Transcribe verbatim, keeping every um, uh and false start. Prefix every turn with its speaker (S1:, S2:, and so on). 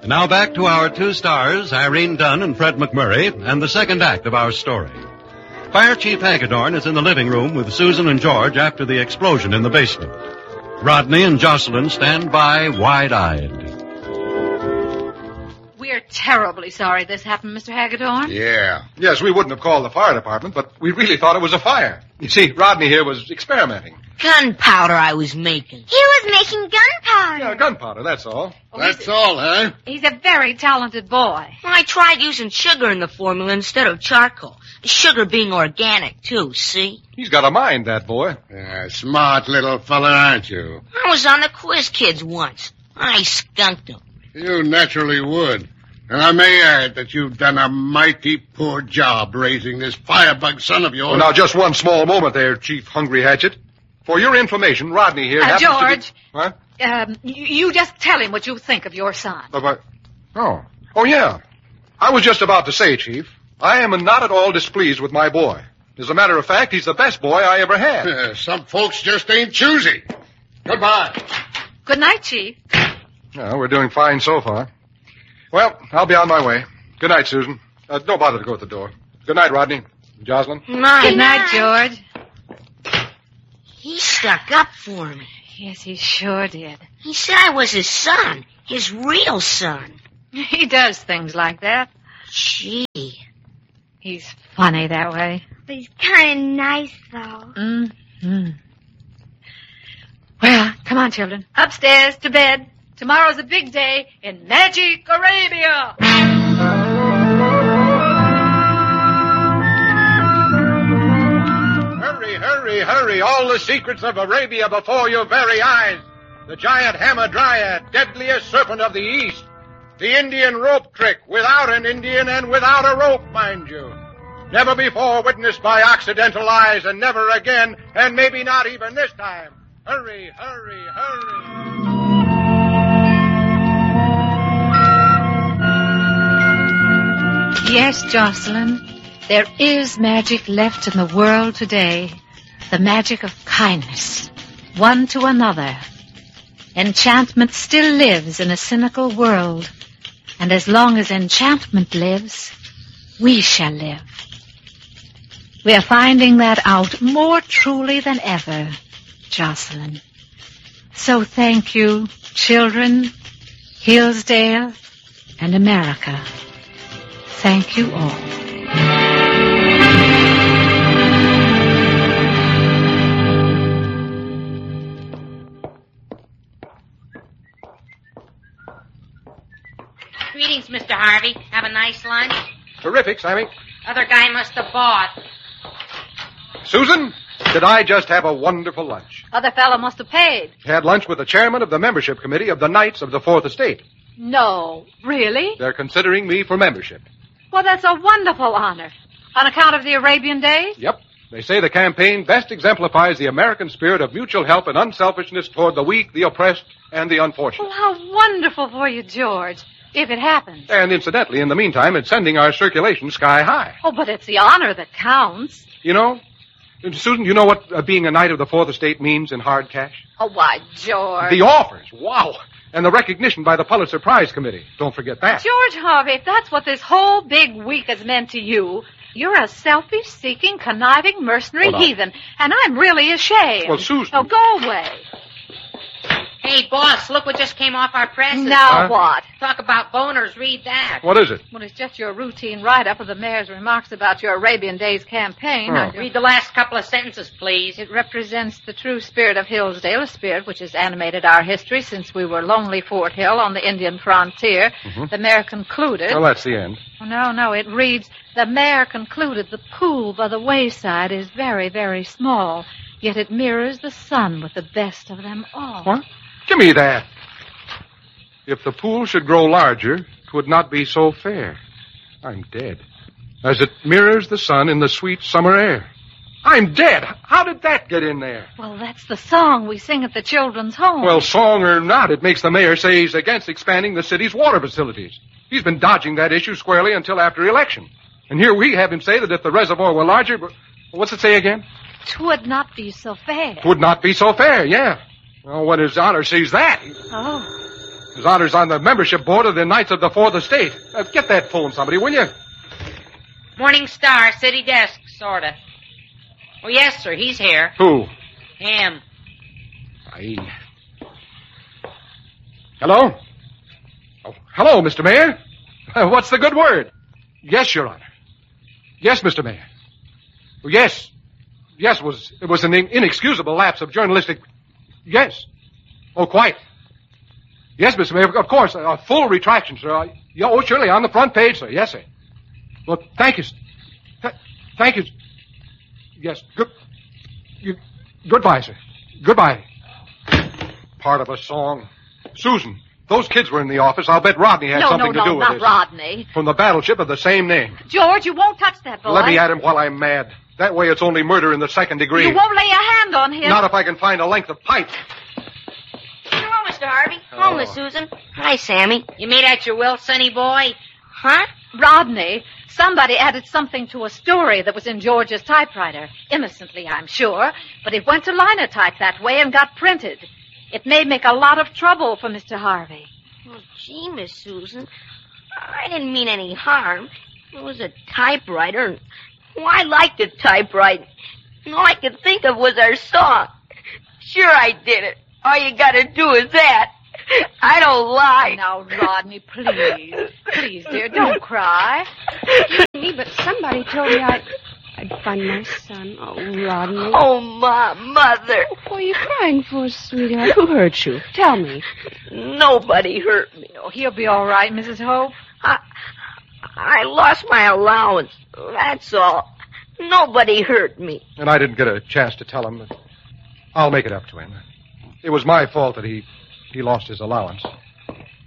S1: And now back to our two stars, Irene Dunn and Fred McMurray, and the second act of our story. Fire Chief Hagedorn is in the living room with Susan and George after the explosion in the basement. Rodney and Jocelyn stand by, wide-eyed.
S2: We're terribly sorry this happened, Mister Hagedorn.
S3: Yeah. Yes, we wouldn't have called the fire department, but we really thought it was a fire. You see, Rodney here was experimenting.
S4: Gunpowder I was making.
S5: He was making gunpowder.
S3: Yeah, gunpowder, that's all.
S2: Oh,
S6: That's all, huh?
S2: He's a very talented boy.
S4: I tried using sugar in the formula instead of charcoal. The sugar being organic, too, see?
S3: He's got a mind, that boy.
S6: Yeah, smart little fella, aren't you?
S4: I was on the Quiz Kids once. I skunked them.
S6: You naturally would. And I may add that you've done a mighty poor job raising this firebug son of yours.
S3: Well, now, just one small moment there, Chief Hungry Hatchet. For your information, Rodney here
S2: Uh,
S3: happens
S2: George.
S3: to be... What?
S2: Um, you, you just tell him what you think of your son.
S3: Uh, but... Oh. Oh, yeah. I was just about to say, Chief, I am not at all displeased with my boy. As a matter of fact, he's the best boy I ever had.
S6: Some folks just ain't choosy. Goodbye.
S2: Good night, Chief.
S3: No, we're doing fine so far. Well, I'll be on my way. Good night, Susan. Uh, don't bother to go at the door. Good night, Rodney. Jocelyn.
S4: Night.
S2: Good night, George.
S4: He stuck up for me.
S2: Yes, he sure did.
S4: He said I was his son, his real son.
S2: He does things like that.
S4: Gee.
S2: He's funny that way.
S5: But he's kind of nice, though.
S2: Mm-hmm. Well, come on, children. Upstairs to bed. Tomorrow's a big day in Magic Arabia.
S7: Hurry, hurry, hurry. All the secrets of Arabia before your very eyes. The giant hamadryad, deadliest serpent of the East. The Indian rope trick, without an Indian and without a rope, mind you. Never before witnessed by occidental eyes, and never again, and maybe not even this time. Hurry, hurry, hurry.
S2: Yes, Jocelyn, there is magic left in the world today. The magic of kindness, one to another. Enchantment still lives in a cynical world. And as long as enchantment lives, we shall live. We are finding that out more truly than ever, Jocelyn. So thank you, children, Hillsdale, and America. Thank you all.
S8: Greetings, Mister Harvey. Have a nice lunch?
S3: Terrific, Sammy.
S8: Other guy must have bought.
S3: Susan, did I just have a wonderful lunch?
S2: Other fellow must have paid.
S3: Had lunch with the chairman of the membership committee of the Knights of the Fourth Estate.
S2: No, really?
S3: They're considering me for membership.
S2: Well, that's a wonderful honor. On account of the Arabian days?
S3: Yep. They say the campaign best exemplifies the American spirit of mutual help and unselfishness toward the weak, the oppressed, and the unfortunate.
S2: Well, how wonderful for you, George, if it happens.
S3: And incidentally, in the meantime, it's sending our circulation sky high.
S2: Oh, but it's the honor that counts.
S3: You know, Susan, you know what uh, being a Knight of the Fourth Estate means in hard cash?
S2: Oh, why, George.
S3: The offers. Wow. And the recognition by the Pulitzer Prize Committee. Don't forget that.
S2: George Harvey, if that's what this whole big week has meant to you, you're a selfish-seeking, conniving, mercenary
S3: Well, now-
S2: heathen, and I'm really ashamed.
S3: Well, Susan-
S2: Oh, go away.
S8: Hey, boss, look what just came off our presses.
S2: Now
S3: Huh?
S2: what?
S8: Talk about boners, read that.
S3: What is it?
S2: Well, it's just your routine write-up of the mayor's remarks about your Arabian Days campaign.
S3: Oh.
S2: Now,
S8: Read the last couple of sentences, please.
S2: It represents the true spirit of Hillsdale, a spirit which has animated our history since we were lonely Fort Hill on the Indian frontier.
S3: Mm-hmm.
S2: The mayor concluded...
S3: Well, that's the end.
S2: Oh, no, no, it reads, the mayor concluded the pool by the wayside is very, very small, yet it mirrors the sun with the best of them all.
S3: What? Give me that. If the pool should grow larger, 'twould not be so fair. I'm dead. As it mirrors the sun in the sweet summer air. I'm dead. How did that get in there?
S2: Well, that's the song we sing at the children's home.
S3: Well, song or not, it makes the mayor say he's against expanding the city's water facilities. He's been dodging that issue squarely until after election. And here we have him say that if the reservoir were larger... But what's it say again?
S2: 'Twould not be so fair.
S3: Would not be so fair, yeah. Well, when his honor sees that...
S2: Oh.
S3: His honor's on the membership board of the Knights of the Fourth Estate. Uh, get that phone, somebody, will you?
S8: Morning Star, city desk, sorta. Oh, yes, sir, he's here.
S3: Who?
S8: Him.
S3: Aye. Hello? Oh, hello, Mister Mayor. Uh, what's the good word? Yes, Your Honor. Yes, Mister Mayor. Oh, yes. Yes, it was, it was an in- inexcusable lapse of journalistic... Yes. Oh, quite. Yes, Mister Mayor, of course. A, a full retraction, sir. Uh, yeah, oh, surely, on the front page, sir. Yes, sir. Well, thank you. Th- thank you. Yes, good... You, goodbye, sir. Goodbye. Part of a song. Susan, those kids were in the office. I'll bet Rodney had
S2: no,
S3: something
S2: no,
S3: to
S2: no,
S3: do with
S2: not
S3: this.
S2: Rodney.
S3: From the battleship of the same name.
S2: George, you won't touch that boy.
S3: Let me at him while I'm mad. That way it's only murder in the second degree.
S2: You won't lay a hand on him.
S3: Not if I can find a length of pipe.
S4: Hello, Mister Harvey.
S3: Oh.
S4: Hello, Miss Susan. Hi, Sammy.
S8: You made out your will, sonny boy?
S4: Huh?
S2: Rodney, somebody added something to a story that was in George's typewriter. Innocently, I'm sure. But it went to linotype that way and got printed. It may make a lot of trouble for Mister Harvey.
S4: Oh, gee, Miss Susan. I didn't mean any harm. It was a typewriter. And, well, I liked to typewrite. And all I could think of was our song. Sure I did it. All you gotta do is that. I don't lie.
S2: Now, Rodney, please. Please, dear, don't cry.
S9: Me, but somebody told me I'd, I'd find my son. Oh, Rodney.
S4: Oh, Ma, Mother.
S9: What are you crying for, sweetheart? Who hurt you? Tell me.
S4: Nobody hurt me.
S2: Oh, he'll be all right, Missus Hope.
S4: I, I lost my allowance. That's all. Nobody hurt me.
S3: And I didn't get a chance to tell him. I'll make it up to him. It was my fault that he, he lost his allowance.